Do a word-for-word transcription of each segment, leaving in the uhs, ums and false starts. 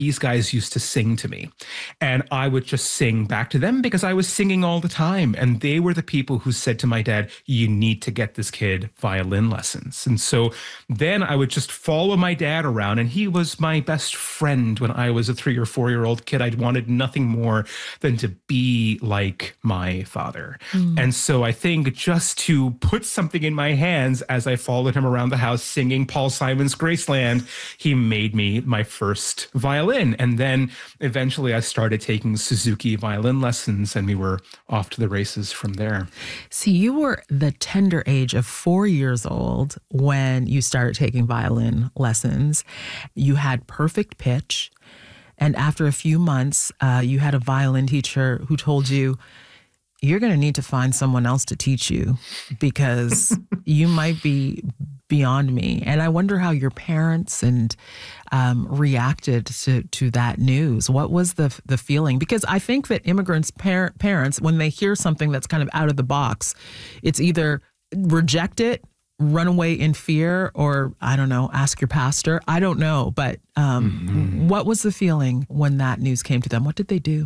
these guys used to sing to me. And I would just sing back to them because I was singing all the time. And they were the people who said to my dad, you need to get this kid violin lessons. And so then I would just follow my dad around, and he was my best friend when I was a three or four year old kid. I wanted nothing more than to be like my father. Mm. And so I think just to put something in my hands as I followed him around the house singing Paul Simon's Graceland, he made me my first violin. And then eventually I started taking Suzuki violin lessons, and we were off to the races from there. See, you were the tender age of four years old when you started taking violin lessons. You had perfect pitch. And after a few months, uh, you had a violin teacher who told you, you're going to need to find someone else to teach you because you might be beyond me. And I wonder how your parents and um, reacted to to that news. What was the the feeling? Because I think that immigrants' par- parents, when they hear something that's kind of out of the box, it's either reject it, run away in fear, or, I don't know, ask your pastor. I don't know. But um, mm-hmm. what was the feeling when that news came to them? What did they do?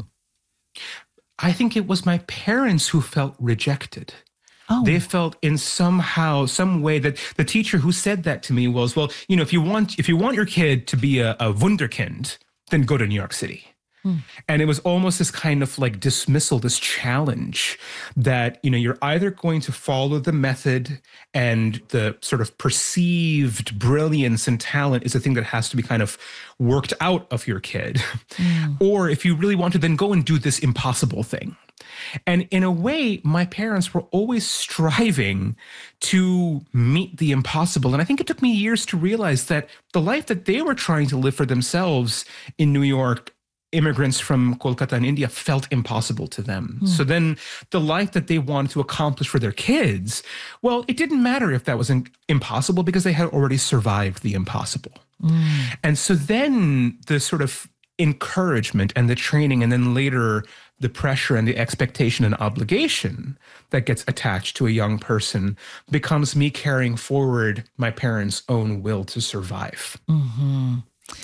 I think it was my parents who felt rejected. Oh. They felt in somehow, some way that the teacher who said that to me was, well, you know, if you want, if you want your kid to be a, a wunderkind, then go to New York City. Hmm. And it was almost this kind of like dismissal, this challenge that, you know, you're either going to follow the method and the sort of perceived brilliance and talent is a thing that has to be kind of worked out of your kid. Mm. Or if you really want to, then go and do this impossible thing. And in a way, my parents were always striving to meet the impossible. And I think it took me years to realize that the life that they were trying to live for themselves in New York, immigrants from Kolkata and India, felt impossible to them. Mm. So then the life that they wanted to accomplish for their kids, well, it didn't matter if that was in- impossible because they had already survived the impossible. Mm. And so then the sort of encouragement and the training, and then later the pressure and the expectation and obligation that gets attached to a young person becomes me carrying forward my parents' own will to survive. Mm-hmm.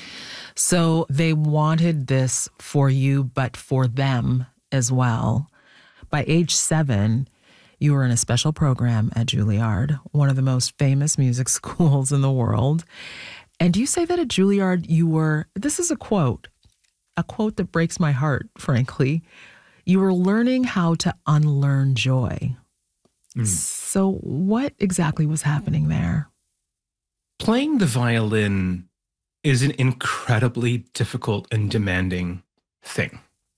So they wanted this for you, but for them as well. By age seven, you were in a special program at Juilliard, one of the most famous music schools in the world. And you say that at Juilliard you were, this is a quote, a quote that breaks my heart, frankly. You were learning how to unlearn joy. Mm. So what exactly was happening there? Playing the violin is an incredibly difficult and demanding thing.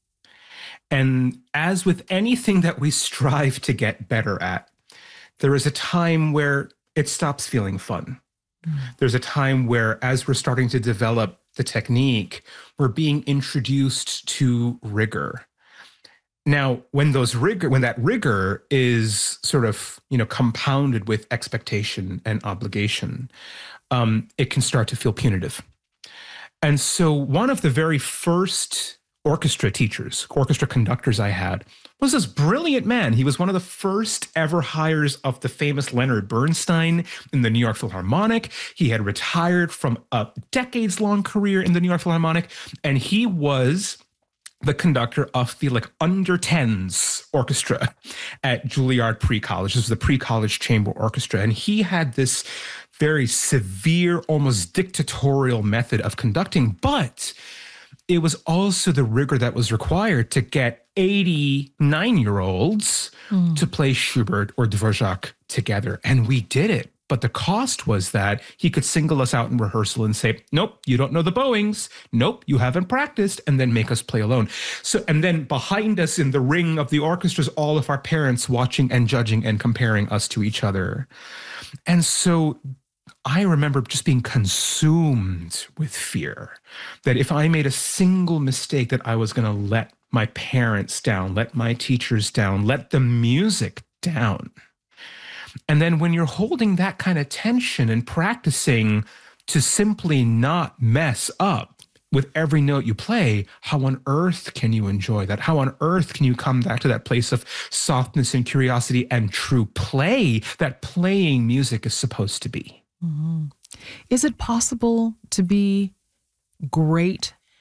And as with anything that we strive to get better at, there is a time where it stops feeling fun. Mm. There's a time where, as we're starting to develop the technique, we're being introduced to rigor. Now, when those rigor, when that rigor is sort of, you know, compounded with expectation and obligation, um, it can start to feel punitive. And so one of the very first orchestra teachers, orchestra conductors I had, was this brilliant man. He was one of the first ever hires of the famous Leonard Bernstein in the New York Philharmonic. He had retired from a decades-long career in the New York Philharmonic, and he was the conductor of the like under tens orchestra at Juilliard Pre-College. This was the pre-college chamber orchestra. And he had this very severe, almost dictatorial method of conducting, but it was also the rigor that was required to get eighty-nine-year-olds mm. to play Schubert or Dvorak together. And we did it. But the cost was that he could single us out in rehearsal and say, nope, you don't know the bowings. Nope, you haven't practiced, and then make us play alone. So, and then behind us in the ring of the orchestra is all of our parents watching and judging and comparing us to each other. And so I remember just being consumed with fear that if I made a single mistake that I was going to let my parents down, let my teachers down, let the music down. And then when you're holding that kind of tension and practicing to simply not mess up with every note you play, how on earth can you enjoy that? How on earth can you come back to that place of softness and curiosity and true play that playing music is supposed to be? Mm-hmm. Is it possible to be great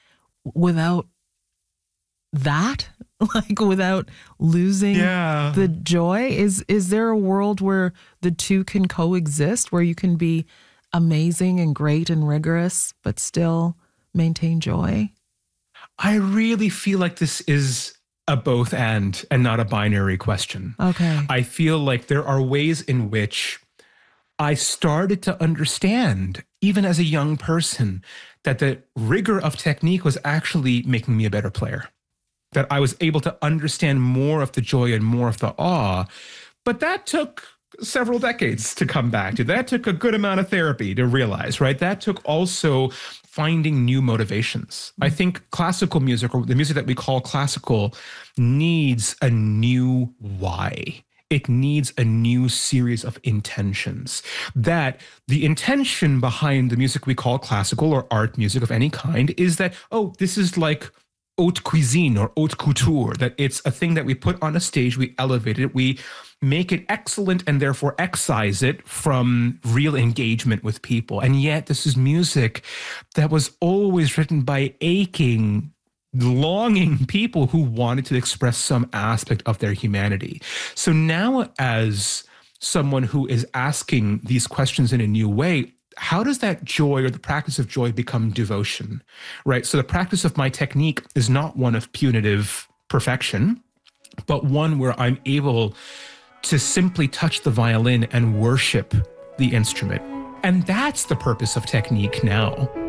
without that, like without losing Yeah. the joy? Is is there a world where the two can coexist, where you can be amazing and great and rigorous, but still maintain joy? I really feel like this is a both and and not a binary question. Okay. I feel like there are ways in which I started to understand, even as a young person, that the rigor of technique was actually making me a better player. That I was able to understand more of the joy and more of the awe. But that took several decades to come back to. That took a good amount of therapy to realize, right? That took also finding new motivations. I think classical music, or the music that we call classical, needs a new why. It needs a new series of intentions. That the intention behind the music we call classical or art music of any kind is that, oh, this is like haute cuisine or haute couture, that it's a thing that we put on a stage, we elevate it, we make it excellent and therefore excise it from real engagement with people. And yet this is music that was always written by aching, longing people who wanted to express some aspect of their humanity. So now, as someone who is asking these questions in a new way, how does that joy or the practice of joy become devotion, right? So the practice of my technique is not one of punitive perfection, but one where I'm able to simply touch the violin and worship the instrument. And that's the purpose of technique now.